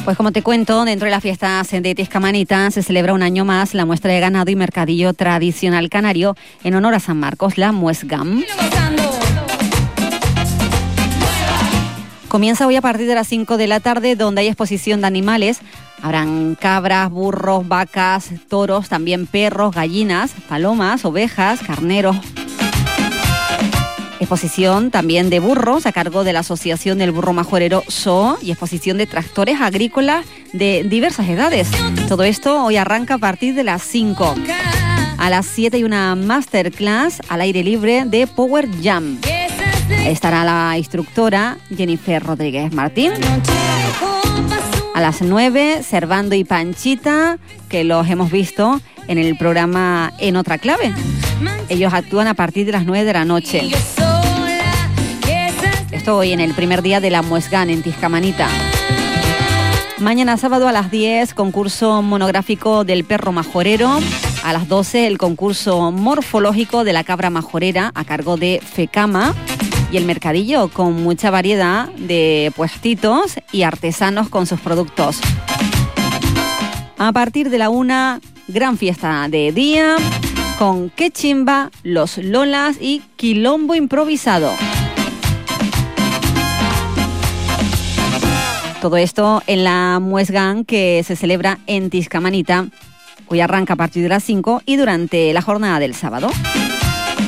Pues como te cuento, dentro de las fiestas de Tizcamanita se celebra un año más la muestra de ganado y mercadillo tradicional canario en honor a San Marcos, la Muesgam. Comienza hoy a partir de las 5 de la tarde, donde hay exposición de animales. Habrán cabras, burros, vacas, toros, también perros, gallinas, palomas, ovejas, carneros. Exposición también de burros a cargo de la Asociación del Burro Majorero SOO y exposición de tractores agrícolas de diversas edades. Todo esto hoy arranca a partir de las 5. A las 7 hay una masterclass al aire libre de Power Jam. Estará la instructora Jennifer Rodríguez Martín. A las 9, Servando y Panchita, que los hemos visto en el programa En Otra Clave. Ellos actúan a partir de las 9 de la noche. Esto hoy en el primer día de la Muesgan en Tizcamanita. Mañana sábado a las 10, concurso monográfico del perro majorero. A las 12, el concurso morfológico de la cabra majorera a cargo de FECAMA. Y el mercadillo con mucha variedad de puestitos y artesanos con sus productos. A partir de la 1, gran fiesta de día con Qué Chimba, Los Lolas y Quilombo Improvisado. Todo esto en la Muesgan que se celebra en Tizcamanita. Hoy arranca a partir de las 5 y durante la jornada del sábado.